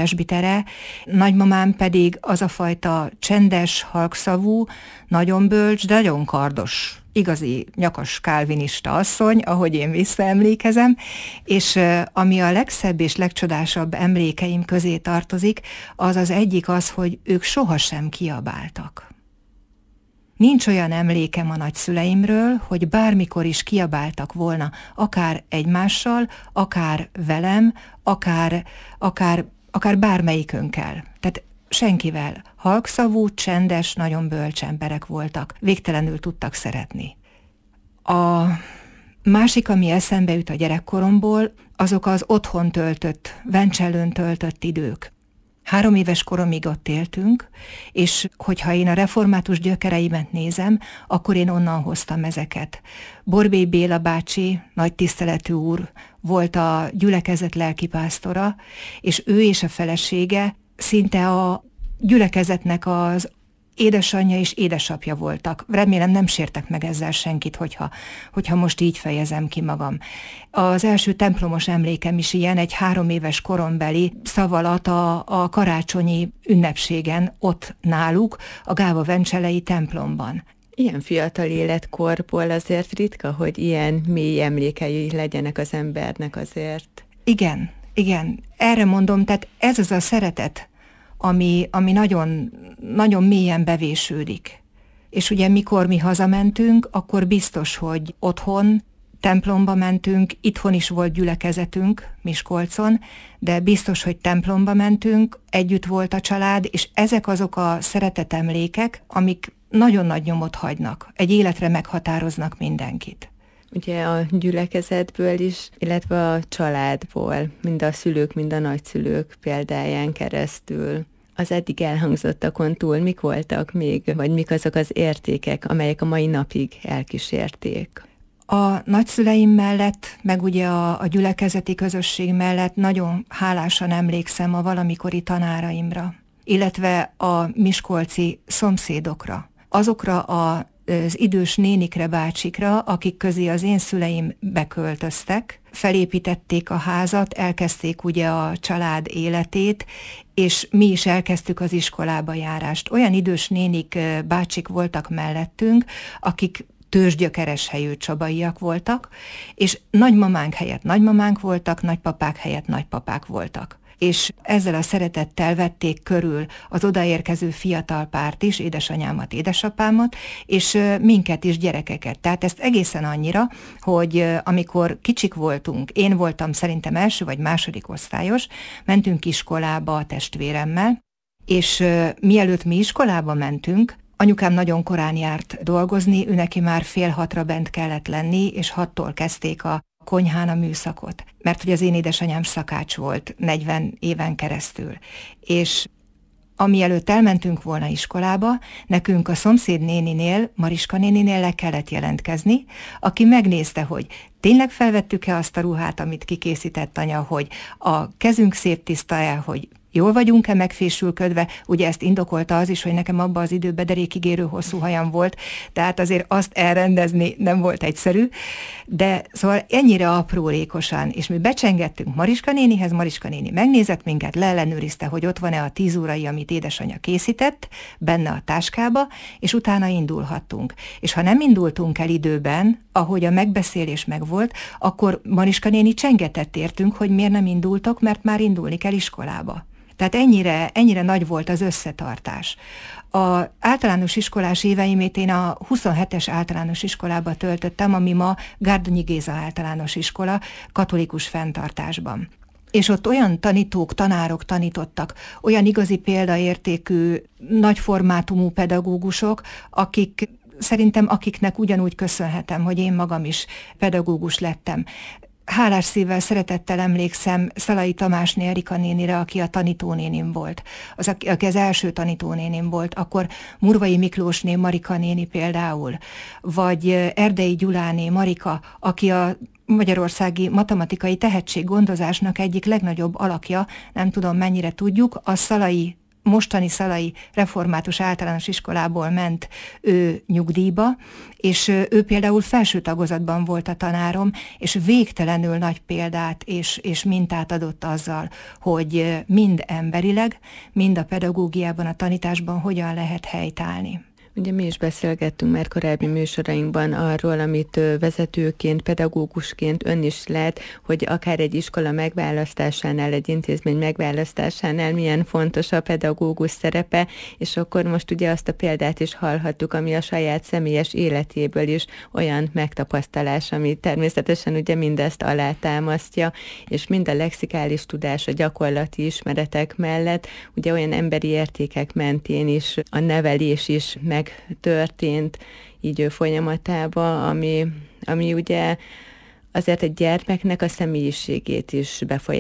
presbitere, nagymamám pedig az a fajta csendes, halkszavú, nagyon bölcs, de nagyon kardos, igazi nyakas kálvinista asszony, ahogy én visszaemlékezem, és ami a legszebb és legcsodásabb emlékeim közé tartozik, az az egyik az, hogy ők sohasem kiabáltak. Nincs olyan emlékem a nagyszüleimről, hogy bármikor is kiabáltak volna, akár egymással, akár velem, akár bármelyikünkkel. Tehát senkivel. Halkszavú, csendes, nagyon bölcs emberek voltak. Végtelenül tudtak szeretni. A másik, ami eszembe jut a gyerekkoromból, azok az otthon töltött, Vencsellőn töltött idők. 3 éves koromig ott éltünk, és hogyha én a református gyökereimet nézem, akkor én onnan hoztam ezeket. Borbély Béla bácsi, nagy tiszteletű úr, volt a gyülekezet lelkipásztora, és ő és a felesége szinte a gyülekezetnek az édesanyja és édesapja voltak. Remélem nem sértek meg ezzel senkit, hogyha most így fejezem ki magam. Az első templomos emlékem is ilyen, egy 3 éves korombeli szavalat a karácsonyi ünnepségen ott náluk, a Gáva Vencselei templomban. Ilyen fiatal életkorból azért ritka, hogy ilyen mély emlékei legyenek az embernek azért. Igen. Erre mondom, tehát ez az a szeretet, ami nagyon, nagyon mélyen bevésődik. És ugye mikor mi hazamentünk, akkor biztos, hogy otthon, templomba mentünk, itthon is volt gyülekezetünk Miskolcon, de biztos, hogy templomba mentünk, együtt volt a család, és ezek azok a szeretetemlékek, amik nagyon nagy nyomot hagynak, egy életre meghatároznak mindenkit. Ugye a gyülekezetből is, illetve a családból, mind a szülők, mind a nagyszülők példáján keresztül. Az eddig elhangzottakon túl mik voltak még, vagy mik azok az értékek, amelyek a mai napig elkísérték? A nagyszüleim mellett, meg ugye a gyülekezeti közösség mellett nagyon hálásan emlékszem a valamikori tanáraimra, illetve a miskolci szomszédokra, azokra az idős nénikre, bácsikra, akik közé az én szüleim beköltöztek, felépítették a házat, elkezdték ugye a család életét, és mi is elkezdtük az iskolába járást. Olyan idős nénik, bácsik voltak mellettünk, akik tőzsgyökeres helyű csabaiak voltak, és nagymamánk helyett nagymamánk voltak, nagypapák helyett nagypapák voltak. És ezzel a szeretettel vették körül az odaérkező fiatal párt is, édesanyámat, édesapámat, és minket is, gyerekeket. Tehát ezt egészen annyira, hogy amikor kicsik voltunk, én voltam szerintem első vagy második osztályos, mentünk iskolába a testvéremmel, és mielőtt mi iskolába mentünk, anyukám nagyon korán járt dolgozni, ő neki már 5:30 bent kellett lenni, és 6-tól kezdték a konyhán a műszakot, mert hogy az én édesanyám szakács volt 40 éven keresztül. És amielőtt elmentünk volna iskolába, nekünk a szomszéd néninél, Mariska néninél le kellett jelentkezni, aki megnézte, hogy tényleg felvettük-e azt a ruhát, amit kikészített anya, hogy a kezünk szép tiszta-e, hogy jól vagyunk-e megfésülködve, ugye ezt indokolta az is, hogy nekem abban az időben derékig érő hosszú hajam volt, tehát azért azt elrendezni nem volt egyszerű, de szóval ennyire aprólékosan, és mi becsengettünk Mariska nénihez, Mariska néni megnézett minket, leellenőrizte, hogy ott van-e a 10 órai, amit édesanyja készített, benne a táskába, és utána indulhattunk. És ha nem indultunk el időben, ahogy a megbeszélés megvolt, akkor Mariska néni csengetett értünk, hogy miért nem indultok, mert már indulni kell iskolába. Tehát ennyire nagy volt az összetartás. Az általános iskolás éveimét én a 27-es általános iskolába töltöttem, ami ma Gárdonyi Géza általános iskola, katolikus fenntartásban. És ott olyan tanítók, tanárok tanítottak, olyan igazi példaértékű, nagy formátumú pedagógusok, akiknek ugyanúgy köszönhetem, hogy én magam is pedagógus lettem. Hálás szívvel, szeretettel emlékszem Szalai Tamásné Erika nénire, aki a tanítónénim volt, aki az első tanítónénim volt, akkor Murvai Miklósné Marika néni például, vagy Erdei Gyuláné Marika, aki a magyarországi matematikai tehetséggondozásnak egyik legnagyobb alakja, nem tudom mennyire tudjuk, a Szalai mostani szalai református általános iskolából ment ő nyugdíjba, és ő például felső tagozatban volt a tanárom, és végtelenül nagy példát és mintát adott azzal, hogy mind emberileg, mind a pedagógiában, a tanításban hogyan lehet helytállni. Ugye mi is beszélgettünk már korábbi műsorainkban arról, amit vezetőként, pedagógusként ön is lát, hogy akár egy iskola megválasztásánál, egy intézmény megválasztásánál milyen fontos a pedagógus szerepe, és akkor most ugye azt a példát is hallhattuk, ami a saját személyes életéből is olyan megtapasztalás, ami természetesen ugye mindezt alátámasztja, és mind a lexikális tudás, a gyakorlati ismeretek mellett, ugye olyan emberi értékek mentén is a nevelés is megtörtént így ő folyamatában, ami ugye azért egy gyermeknek a személyiségét is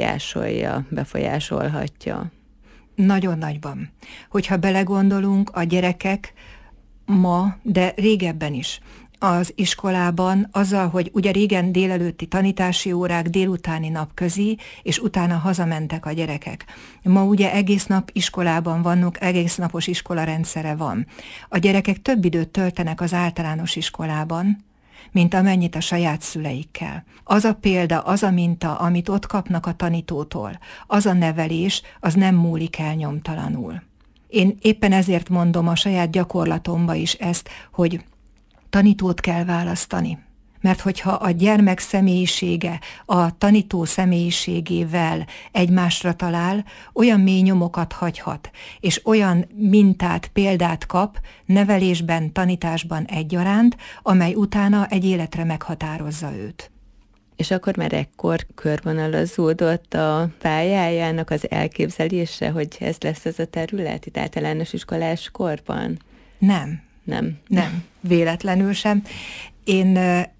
befolyásolhatja. Nagyon nagyban. Hogyha belegondolunk, a gyerekek ma, de régebben is, az iskolában azzal, hogy ugye régen délelőtti tanítási órák, délutáni napközi, és utána hazamentek a gyerekek. Ma ugye egész nap iskolában vannak, egész napos iskolarendszere van. A gyerekek több időt töltenek az általános iskolában, mint amennyit a saját szüleikkel. Az a példa, az a minta, amit ott kapnak a tanítótól, az a nevelés, az nem múlik el nyomtalanul. Én éppen ezért mondom a saját gyakorlatomba is ezt, hogy tanítót kell választani. Mert hogyha a gyermek személyisége a tanító személyiségével egymásra talál, olyan mély nyomokat hagyhat, és olyan mintát, példát kap nevelésben, tanításban egyaránt, amely utána egy életre meghatározza őt. És akkor már ekkor körvonalazódott a pályájának az elképzelése, hogy ez lesz ez a terület itt általános iskolás korban? Nem, véletlenül sem. Én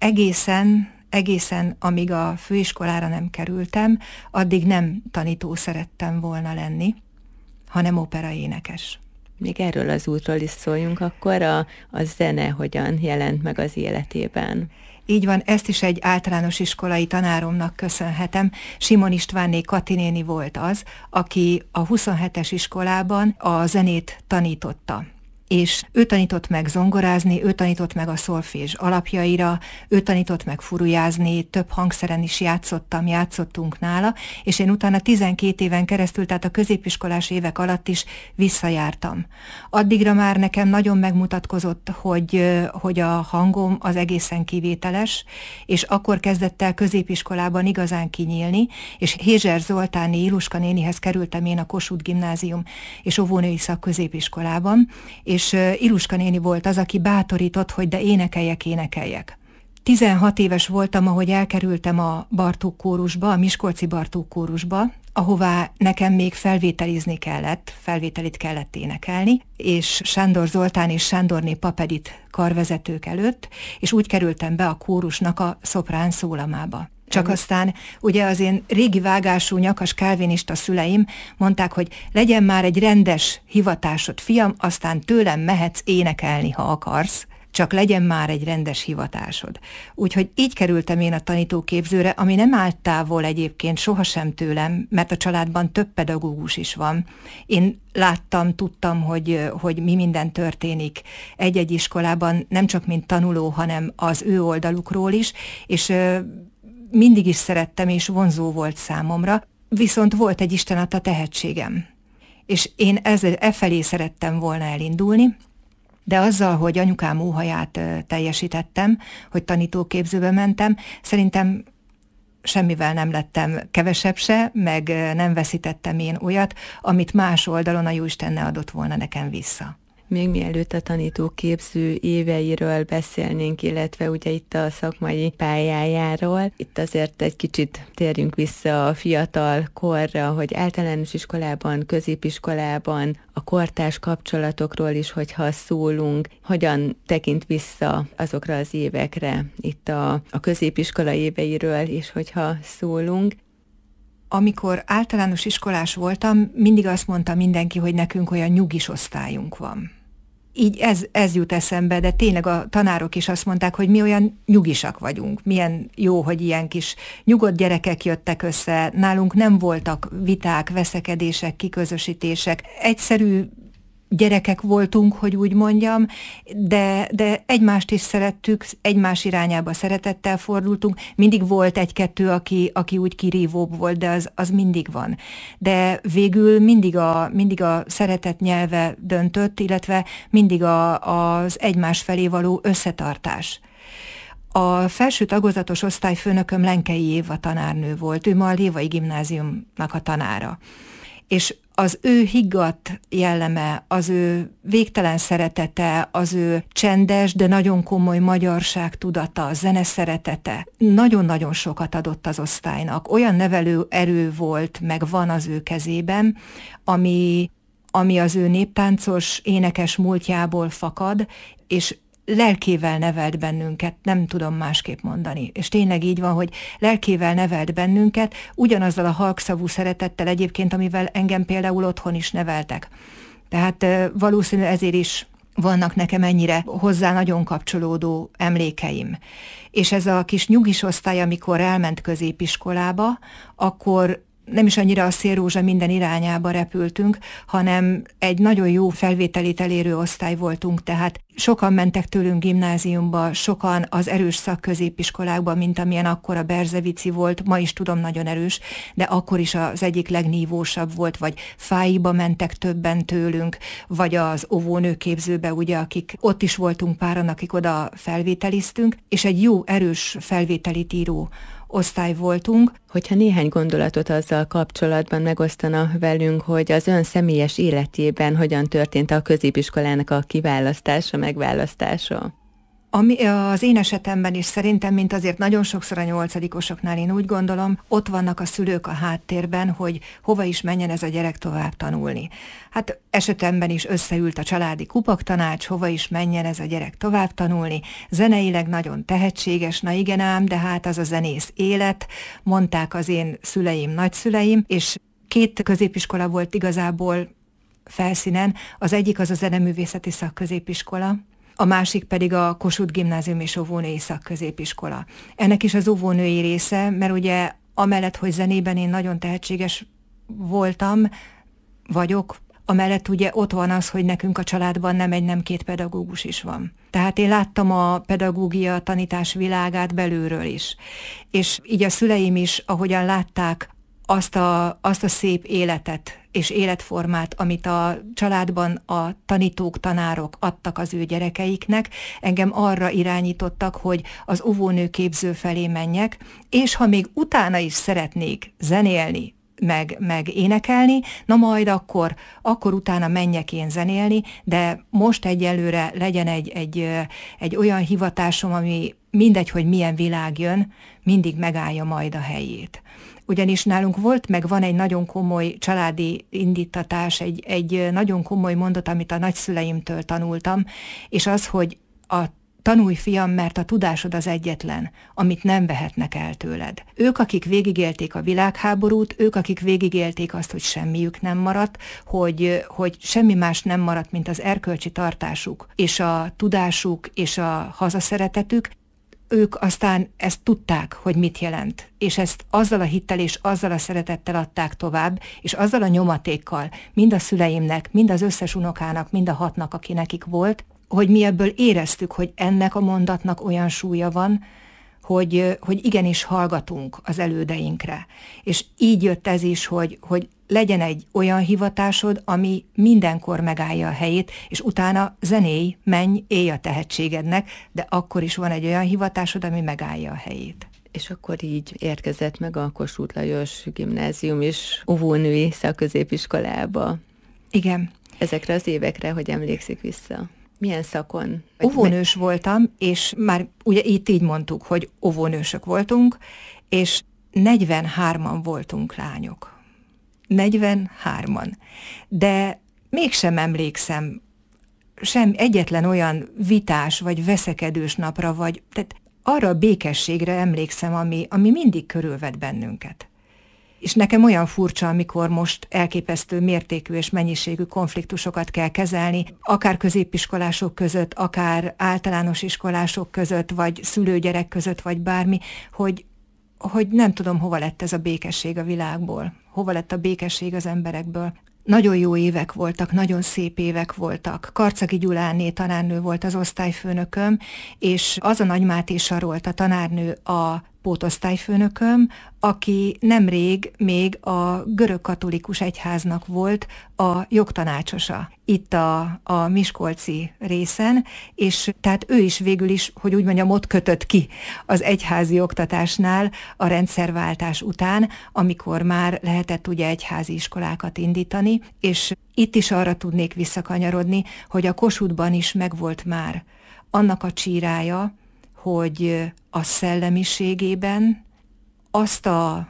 egészen, amíg a főiskolára nem kerültem, addig nem tanító szerettem volna lenni, hanem operaénekes. Még erről az útról is szóljunk, akkor a zene hogyan jelent meg az életében? Így van, ezt is egy általános iskolai tanáromnak köszönhetem. Simon Istvánné Kati néni volt az, aki a 27-es iskolában a zenét tanította. És ő tanított meg zongorázni, ő tanított meg a szolfés alapjaira, ő tanított meg furujázni, több hangszeren is játszottunk nála, és én utána 12 éven keresztül, tehát a középiskolás évek alatt is visszajártam. Addigra már nekem nagyon megmutatkozott, hogy a hangom az egészen kivételes, és akkor kezdett el középiskolában igazán kinyílni, és Hézser Zoltáné Iluska nénihez kerültem én a Kossuth Gimnázium és óvónői szakközépiskolában, és Iluska néni volt az, aki bátorított, hogy de énekeljek. 16 éves voltam, ahogy elkerültem a Bartók kórusba, a miskolci Bartók kórusba, ahová nekem még felvételit kellett énekelni, és Sándor Zoltán és Sándorné Papedit karvezetők előtt, és úgy kerültem be a kórusnak a szoprán szólamába. Csak aztán ugye az én régi vágású nyakas kálvinista szüleim mondták, hogy legyen már egy rendes hivatásod, fiam, aztán tőlem mehetsz énekelni, ha akarsz, csak legyen már egy rendes hivatásod. Úgyhogy így kerültem én a tanítóképzőre, ami nem állt távol egyébként sohasem tőlem, mert a családban több pedagógus is van. Én láttam, tudtam, hogy mi minden történik egy-egy iskolában, nem csak mint tanuló, hanem az ő oldalukról is, és mindig is szerettem, és vonzó volt számomra, viszont volt egy Isten adta tehetségem. És én felé szerettem volna elindulni, de azzal, hogy anyukám óhaját teljesítettem, hogy tanítóképzőbe mentem, szerintem semmivel nem lettem kevesebb se, meg nem veszítettem én olyat, amit más oldalon a Jóisten ne adott volna nekem vissza. Még mielőtt a tanítóképző éveiről beszélnénk, illetve ugye itt a szakmai pályájáról, itt azért egy kicsit térjünk vissza a fiatal korra, hogy általános iskolában, középiskolában, a kortárs kapcsolatokról is, hogyha szólunk, hogyan tekint vissza azokra az évekre, itt a középiskola éveiről is, hogyha szólunk. Amikor általános iskolás voltam, mindig azt mondta mindenki, hogy nekünk olyan nyugis osztályunk van. így ez jut eszembe, de tényleg a tanárok is azt mondták, hogy mi olyan nyugisak vagyunk, milyen jó, hogy ilyen kis nyugodt gyerekek jöttek össze, nálunk nem voltak viták, veszekedések, kiközösítések, egyszerű gyerekek voltunk, hogy úgy mondjam, de egymást is szerettük, egymás irányába szeretettel fordultunk. Mindig volt egy-kettő, aki úgy kirívóbb volt, de az mindig van. De végül mindig a szeretet nyelve döntött, illetve mindig az egymás felé való összetartás. A felső tagozatos osztályfőnököm Lenkei Éva tanárnő volt, ő ma a Lévai Gimnáziumnak a tanára. És az ő higgadt jelleme, az ő végtelen szeretete, az ő csendes, de nagyon komoly magyarság tudata, zene szeretete nagyon-nagyon sokat adott az osztálynak. Olyan nevelő erő volt, meg van az ő kezében, ami az ő néptáncos, énekes múltjából fakad, és lelkével nevelt bennünket, nem tudom másképp mondani. És tényleg így van, hogy lelkével nevelt bennünket, ugyanazzal a halkszavú szeretettel egyébként, amivel engem például otthon is neveltek. Tehát valószínű ezért is vannak nekem ennyire hozzá nagyon kapcsolódó emlékeim. És ez a kis nyugis osztály, amikor elment középiskolába, akkor nem is annyira a szélrózsa minden irányába repültünk, hanem egy nagyon jó felvételit elérő osztály voltunk, tehát sokan mentek tőlünk gimnáziumba, sokan az erős szakközépiskolákba, mint amilyen akkor a Berzevici volt, ma is tudom, nagyon erős, de akkor is az egyik legnívósabb volt, vagy Fáiba mentek többen tőlünk, vagy az óvónőképzőbe, ugye, akik ott is voltunk páran, akik oda felvételiztünk, és egy jó, erős felvételit író osztály voltunk. Hogyha néhány gondolatot azzal kapcsolatban megosztana velünk, hogy az ön személyes életében hogyan történt a középiskolának a kiválasztása, megválasztása? Ami az én esetemben is szerintem, mint azért nagyon sokszor a 8-osoknál, én úgy gondolom, ott vannak a szülők a háttérben, hogy hova is menjen ez a gyerek tovább tanulni. Hát esetemben is összeült a családi kupaktanács, hova is menjen ez a gyerek tovább tanulni. Zeneileg nagyon tehetséges, na igen ám, de hát az a zenész élet, mondták az én szüleim, nagyszüleim, és 2 középiskola volt igazából felszínen, az egyik az a zeneművészeti szakközépiskola, a másik pedig a Kossuth Gimnázium és óvónői szakközépiskola. Ennek is az óvónői része, mert ugye amellett, hogy zenében én nagyon tehetséges vagyok, amellett ugye ott van az, hogy nekünk a családban nem egy, nem 2 pedagógus is van. Tehát én láttam a pedagógia tanítás világát belülről is. És így a szüleim is, ahogyan látták azt a szép életet és életformát, amit a családban a tanítók, tanárok adtak az ő gyerekeiknek, engem arra irányítottak, hogy az óvónőképző felé menjek, és ha még utána is szeretnék zenélni, meg énekelni, na majd akkor utána menjek én zenélni, de most egyelőre legyen egy olyan hivatásom, ami mindegy, hogy milyen világ jön, mindig megállja majd a helyét. Ugyanis nálunk van egy nagyon komoly családi indítatás, egy nagyon komoly mondat, amit a nagyszüleimtől tanultam, és az, hogy tanulj, fiam, mert a tudásod az egyetlen, amit nem vehetnek el tőled. Ők, akik végigélték a világháborút, ők, akik végigélték azt, hogy semmiük nem maradt, hogy semmi más nem maradt, mint az erkölcsi tartásuk, és a tudásuk, és a hazaszeretetük, ők aztán ezt tudták, hogy mit jelent, és ezt azzal a hittel és azzal a szeretettel adták tovább, és azzal a nyomatékkal, mind a szüleimnek, mind az összes unokának, mind a 6-nak, aki nekik volt, hogy mi ebből éreztük, hogy ennek a mondatnak olyan súlya van, hogy igenis hallgatunk az elődeinkre. És így jött ez is, hogy legyen egy olyan hivatásod, ami mindenkor megállja a helyét, és utána zenélj, menj, élj a tehetségednek, de akkor is van egy olyan hivatásod, ami megállja a helyét. És akkor így érkezett meg a Kossuth Lajos Gimnázium és óvónői szakközépiskolába. Igen. Ezekre az évekre, hogy emlékszik vissza? Milyen szakon? Óvónős voltam, és már ugye itt így mondtuk, hogy óvónősök voltunk, és 43-an voltunk lányok. 43-an. De mégsem emlékszem egyetlen olyan vitás vagy veszekedős napra, tehát arra a békességre emlékszem, ami mindig körülvett bennünket. És nekem olyan furcsa, amikor most elképesztő mértékű és mennyiségű konfliktusokat kell kezelni, akár középiskolások között, akár általános iskolások között, vagy szülő-gyerek között, vagy bármi, hogy nem tudom, hova lett ez a békesség a világból, hova lett a békesség az emberekből. Nagyon jó évek voltak, nagyon szép évek voltak. Karcagi Gyuláné tanárnő volt az osztályfőnököm, és az a Nagy Máté Sarolt a tanárnő a pótosztályfőnököm, aki nemrég még a görögkatolikus egyháznak volt a jogtanácsosa itt a miskolci részen, és tehát ő is végül is, hogy úgy mondjam, ott kötött ki az egyházi oktatásnál a rendszerváltás után, amikor már lehetett ugye egyházi iskolákat indítani, és itt is arra tudnék visszakanyarodni, hogy a Kossuthban is megvolt már annak a csírája, hogy a szellemiségében azt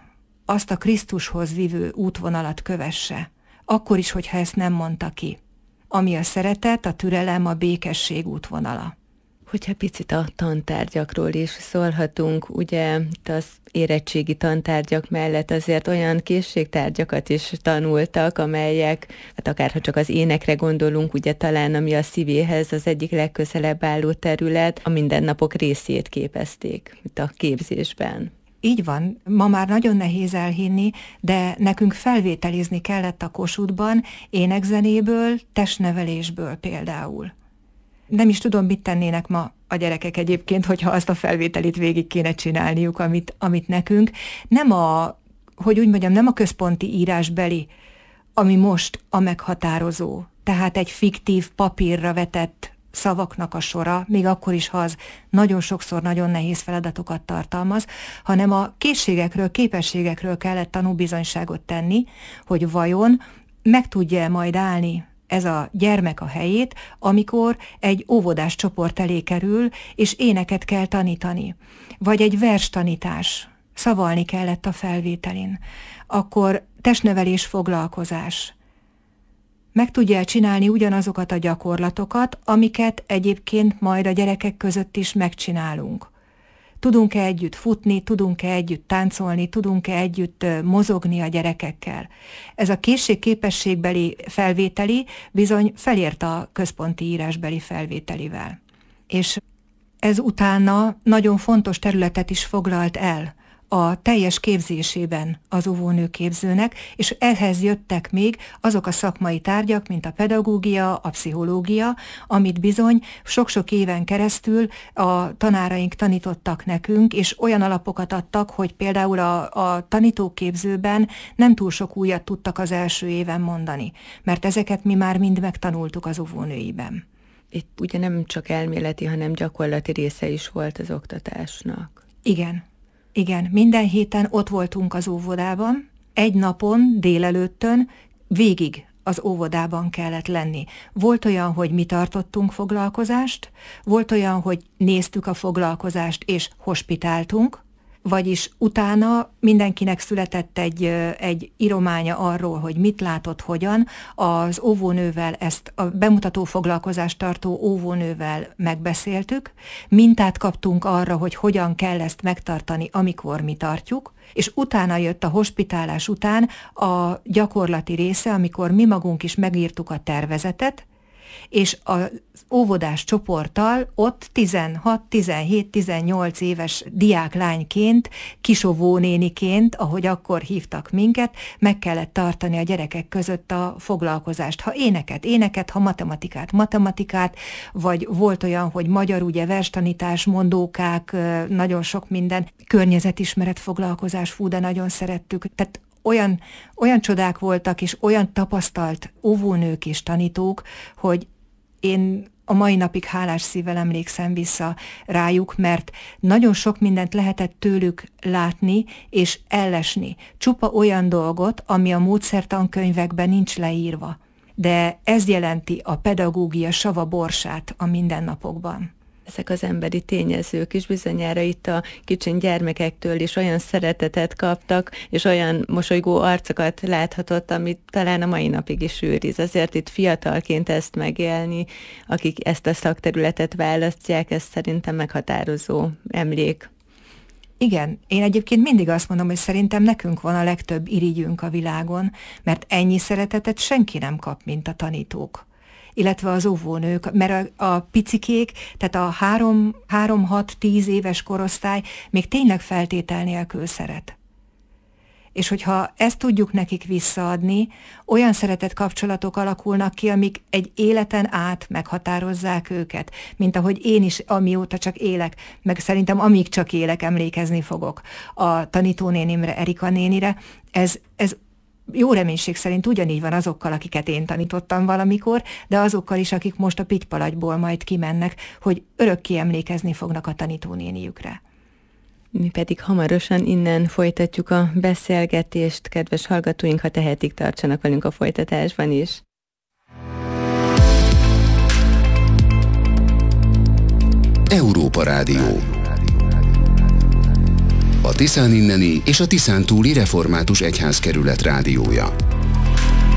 a Krisztushoz vívő útvonalat kövesse, akkor is, hogyha ezt nem mondta ki, ami a szeretet, a türelem, a békesség útvonala. Hogyha picit a tantárgyakról is szólhatunk, ugye az érettségi tantárgyak mellett azért olyan készségtárgyakat is tanultak, amelyek, hát akárha csak az énekre gondolunk, ugye talán ami a szívéhez az egyik legközelebb álló terület, a mindennapok részét képezték itt a képzésben. Így van, ma már nagyon nehéz elhinni, de nekünk felvételizni kellett a Kossuthban énekzenéből, testnevelésből például. Nem is tudom, mit tennének ma a gyerekek egyébként, hogyha azt a felvételit végig kéne csinálniuk, amit nekünk. Nem nem a központi írásbeli, ami most a meghatározó, tehát egy fiktív papírra vetett szavaknak a sora, még akkor is, ha az nagyon sokszor nagyon nehéz feladatokat tartalmaz, hanem a készségekről, képességekről kellett tanúbizonyságot tenni, hogy vajon meg tudja majd állni ez a gyermek a helyét, amikor egy óvodás csoport elé kerül, és éneket kell tanítani. Vagy egy verstanítás, szavalni kellett a felvételin. Akkor testnevelés foglalkozás. Meg tudja csinálni ugyanazokat a gyakorlatokat, amiket egyébként majd a gyerekek között is megcsinálunk. Tudunk-e együtt futni, tudunk-e együtt táncolni, tudunk-e együtt mozogni a gyerekekkel. Ez a készség-képességbeli felvételi bizony felért a központi írásbeli felvételivel. És ez utána nagyon fontos területet is foglalt el a teljes képzésében az óvónőképzőnek, és ehhez jöttek még azok a szakmai tárgyak, mint a pedagógia, a pszichológia, amit bizony sok-sok éven keresztül a tanáraink tanítottak nekünk, és olyan alapokat adtak, hogy például a tanítóképzőben nem túl sok újat tudtak az első éven mondani, mert ezeket mi már mind megtanultuk az óvónőiben. Itt ugye nem csak elméleti, hanem gyakorlati része is volt az oktatásnak. Igen, minden héten ott voltunk az óvodában, egy napon, délelőttön végig az óvodában kellett lenni. Volt olyan, hogy mi tartottunk foglalkozást, volt olyan, hogy néztük a foglalkozást és hospitáltunk, vagyis utána mindenkinek született egy írománya arról, hogy mit látott, hogyan. Az óvónővel ezt a bemutató foglalkozást tartó óvónővel megbeszéltük, mintát kaptunk arra, hogy hogyan kell ezt megtartani, amikor mi tartjuk, és utána jött a hospitálás után a gyakorlati része, amikor mi magunk is megírtuk a tervezetet, és az óvodás csoporttal ott 16, 17, 18 éves diáklányként, kisovónéniként, ahogy akkor hívtak minket, meg kellett tartani a gyerekek között a foglalkozást. Ha éneket, ha matematikát, vagy volt olyan, hogy magyar, ugye verstanítás, mondókák, nagyon sok minden, környezetismeret foglalkozás, de nagyon szerettük. Tehát olyan csodák voltak, és olyan tapasztalt óvónők és tanítók, hogy én a mai napig hálás szívvel emlékszem vissza rájuk, mert nagyon sok mindent lehetett tőlük látni és ellesni. Csupa olyan dolgot, ami a módszertankönyvekben nincs leírva. De ez jelenti a pedagógia savaborsát a mindennapokban. Ezek az emberi tényezők is bizonyára itt a kicsin gyermekektől is olyan szeretetet kaptak, és olyan mosolygó arcokat láthatott, amit talán a mai napig is őriz. Azért itt fiatalként ezt megélni, akik ezt a szakterületet választják, ez szerintem meghatározó emlék. Igen, én egyébként mindig azt mondom, hogy szerintem nekünk van a legtöbb irigyünk a világon, mert ennyi szeretetet senki nem kap, mint a tanítók, illetve az óvónők, mert a picikék, tehát a 3-6-10 éves korosztály még tényleg feltétel nélkül szeret. És hogyha ezt tudjuk nekik visszaadni, olyan szeretett kapcsolatok alakulnak ki, amik egy életen át meghatározzák őket, mint ahogy én is, amióta csak élek, meg szerintem amíg csak élek, emlékezni fogok a tanítónénimre, Erika nénire. Ez jó reménység szerint ugyanígy van azokkal, akiket én tanítottam valamikor, de azokkal is, akik most a Pittypalagyból majd kimennek, hogy örökké emlékezni fognak a tanítónéniükre. Mi pedig hamarosan innen folytatjuk a beszélgetést. Kedves hallgatóink, ha tehetik, tartsanak velünk a folytatásban is. Európa Rádió. A Tiszán inneni és a Tiszántúli Református Egyházkerület rádiója.